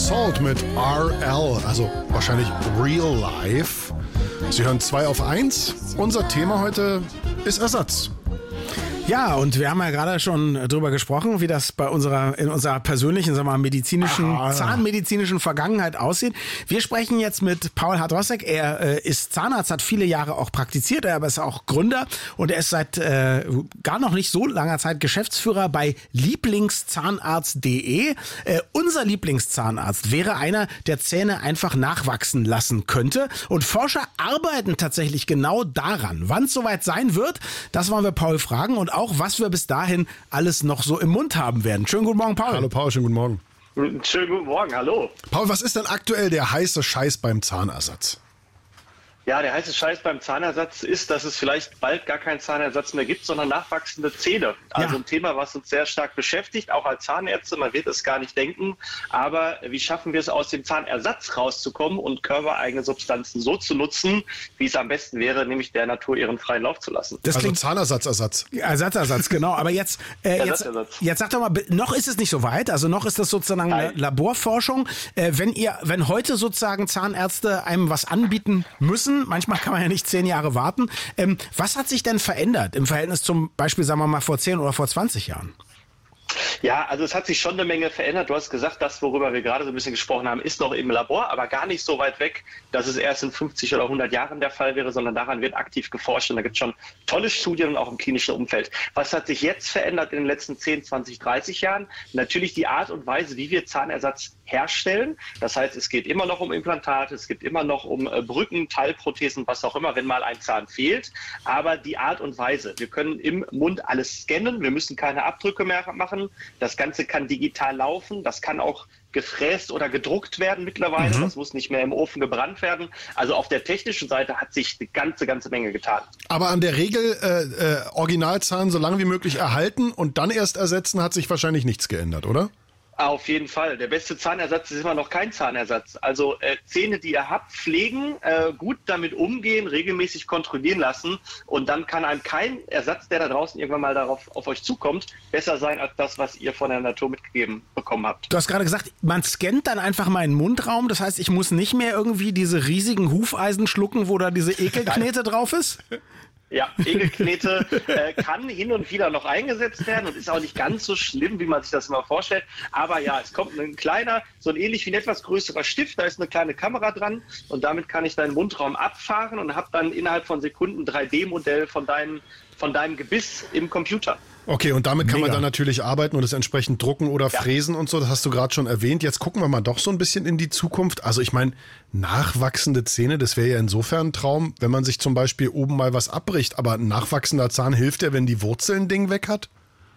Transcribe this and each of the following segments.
Salt mit RL, also wahrscheinlich Real Life. Sie hören 2 auf 1. Unser Thema heute ist Ersatz. Ja, und wir haben ja gerade schon drüber gesprochen, wie das in unserer persönlichen, sagen wir mal, zahnmedizinischen Vergangenheit aussieht. Wir sprechen jetzt mit Paul Hadrossek. Er ist Zahnarzt, hat viele Jahre auch praktiziert, aber ist auch Gründer und er ist seit gar noch nicht so langer Zeit Geschäftsführer bei Lieblingszahnarzt.de. Unser Lieblingszahnarzt wäre einer, der Zähne einfach nachwachsen lassen könnte. Und Forscher arbeiten tatsächlich genau daran. Wann es soweit sein wird, das wollen wir Paul fragen und auch, was wir bis dahin alles noch so im Mund haben werden. Schönen guten Morgen, Paul. Hallo Paul, schönen guten Morgen. Schönen guten Morgen, hallo. Paul, was ist denn aktuell der heiße Scheiß beim Zahnersatz? Ja, der heiße Scheiß beim Zahnersatz ist, dass es vielleicht bald gar keinen Zahnersatz mehr gibt, sondern nachwachsende Zähne. Also ein Thema, was uns sehr stark beschäftigt, auch als Zahnärzte. Man wird es gar nicht denken. Aber wie schaffen wir es, aus dem Zahnersatz rauszukommen und körpereigene Substanzen so zu nutzen, wie es am besten wäre, nämlich der Natur ihren freien Lauf zu lassen? Das klingt Zahnersatzersatz. Ersatzersatz, genau. Aber jetzt sag doch mal, noch ist es nicht so weit. Also noch ist das sozusagen eine Laborforschung. Wenn heute sozusagen Zahnärzte einem was anbieten müssen, manchmal kann man ja nicht 10 Jahre warten. Was hat sich denn verändert im Verhältnis zum Beispiel, sagen wir mal, vor 10 oder vor 20 Jahren? Ja, also es hat sich schon eine Menge verändert. Du hast gesagt, das, worüber wir gerade so ein bisschen gesprochen haben, ist noch im Labor, aber gar nicht so weit weg, dass es erst in 50 oder 100 Jahren der Fall wäre, sondern daran wird aktiv geforscht und da gibt es schon tolle Studien, auch im klinischen Umfeld. Was hat sich jetzt verändert in den letzten 10, 20, 30 Jahren? Natürlich die Art und Weise, wie wir Zahnersatz herstellen. Das heißt, es geht immer noch um Implantate, es geht immer noch um Brücken, Teilprothesen, was auch immer, wenn mal ein Zahn fehlt. Aber die Art und Weise, wir können im Mund alles scannen, wir müssen keine Abdrücke mehr machen. Das Ganze kann digital laufen, das kann auch gefräst oder gedruckt werden mittlerweile. Das muss nicht mehr im Ofen gebrannt werden. Also auf der technischen Seite hat sich eine ganze Menge getan. Aber an der Regel Originalzahn so lange wie möglich erhalten und dann erst ersetzen, hat sich wahrscheinlich nichts geändert, oder? Auf jeden Fall. Der beste Zahnersatz ist immer noch kein Zahnersatz. Also Zähne, die ihr habt, pflegen, gut damit umgehen, regelmäßig kontrollieren lassen und dann kann einem kein Ersatz, der da draußen irgendwann mal auf euch zukommt, besser sein als das, was ihr von der Natur mitgegeben bekommen habt. Du hast gerade gesagt, man scannt dann einfach meinen Mundraum. Das heißt, ich muss nicht mehr irgendwie diese riesigen Hufeisen schlucken, wo da diese Ekelknete drauf ist? Ja, Ekelknete kann hin und wieder noch eingesetzt werden und ist auch nicht ganz so schlimm, wie man sich das immer vorstellt. Aber ja, es kommt ein kleiner, so ein ähnlich wie ein etwas größerer Stift, da ist eine kleine Kamera dran und damit kann ich deinen Mundraum abfahren und habe dann innerhalb von Sekunden ein 3D-Modell von deinem Gebiss im Computer. Okay, und damit kann man dann natürlich arbeiten und es entsprechend drucken oder fräsen und so, das hast du gerade schon erwähnt. Jetzt gucken wir mal doch so ein bisschen in die Zukunft. Also ich meine, nachwachsende Zähne, das wäre ja insofern ein Traum, wenn man sich zum Beispiel oben mal was abbricht. Aber ein nachwachsender Zahn hilft ja, wenn die Wurzel ein Ding weg hat?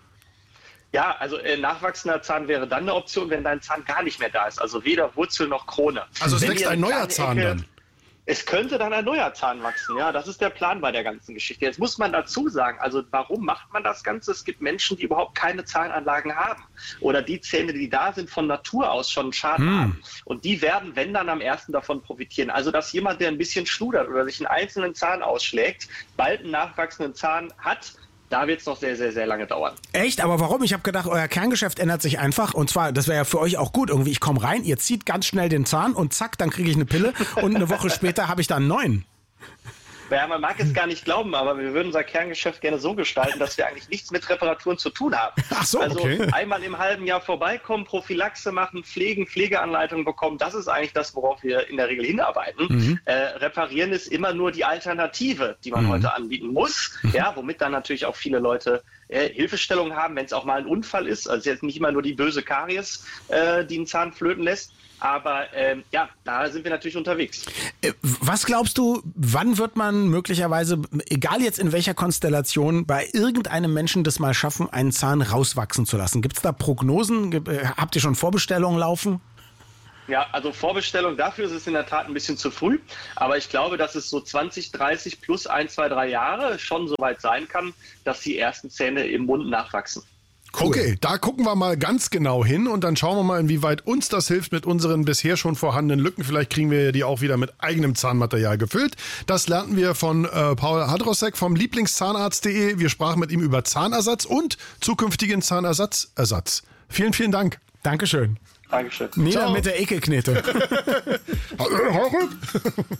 Ja, also nachwachsender Zahn wäre dann eine Option, wenn dein Zahn gar nicht mehr da ist. Also weder Wurzel noch Krone. Also es wächst ein neuer Zahn dann? Es könnte dann ein neuer Zahn wachsen, ja, das ist der Plan bei der ganzen Geschichte. Jetzt muss man dazu sagen, also warum macht man das Ganze? Es gibt Menschen, die überhaupt keine Zahnanlagen haben oder die Zähne, die da sind, von Natur aus schon einen Schaden haben. Und die werden, wenn dann, am ersten davon profitieren. Also dass jemand, der ein bisschen schludert oder sich einen einzelnen Zahn ausschlägt, bald einen nachwachsenden Zahn hat, da wird es noch sehr, sehr, sehr lange dauern. Echt? Aber warum? Ich habe gedacht, euer Kerngeschäft ändert sich einfach. Und zwar, das wäre ja für euch auch gut. Irgendwie, ich komme rein, ihr zieht ganz schnell den Zahn und zack, dann kriege ich eine Pille und eine Woche später habe ich dann einen neuen. Ja, man mag es gar nicht glauben, aber wir würden unser Kerngeschäft gerne so gestalten, dass wir eigentlich nichts mit Reparaturen zu tun haben. Ach so, okay. Also einmal im halben Jahr vorbeikommen, Prophylaxe machen, pflegen, Pflegeanleitungen bekommen, das ist eigentlich das, worauf wir in der Regel hinarbeiten. Reparieren ist immer nur die Alternative, die man heute anbieten muss, ja, womit dann natürlich auch viele Leute Hilfestellung haben, wenn es auch mal ein Unfall ist. Also jetzt nicht immer nur die böse Karies, die einen Zahn flöten lässt. Aber ja, da sind wir natürlich unterwegs. Was glaubst du, wann wird man möglicherweise, egal jetzt in welcher Konstellation, bei irgendeinem Menschen das mal schaffen, einen Zahn rauswachsen zu lassen? Gibt es da Prognosen? Habt ihr schon Vorbestellungen laufen? Ja, also Vorbestellung, dafür ist es in der Tat ein bisschen zu früh. Aber ich glaube, dass es so 20, 30 plus 1, 2, 3 Jahre schon so weit sein kann, dass die ersten Zähne im Mund nachwachsen. Cool. Okay, da gucken wir mal ganz genau hin und dann schauen wir mal, inwieweit uns das hilft mit unseren bisher schon vorhandenen Lücken. Vielleicht kriegen wir die auch wieder mit eigenem Zahnmaterial gefüllt. Das lernten wir von Paul Hadrossek vom Lieblingszahnarzt.de. Wir sprachen mit ihm über Zahnersatz und zukünftigen Zahnersatz. Vielen, vielen Dank. Dankeschön. Dankeschön. Nieder mit der Ekelknete.